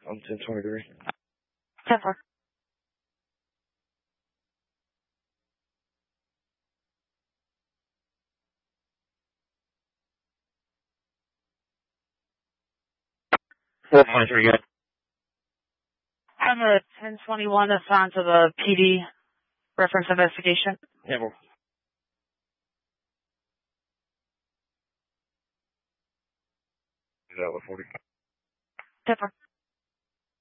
On 1023. 10-4. Four points, where you at? I'm a 1021 assigned to the PD reference investigation. Yeah, well. Is that what 40? 10-4.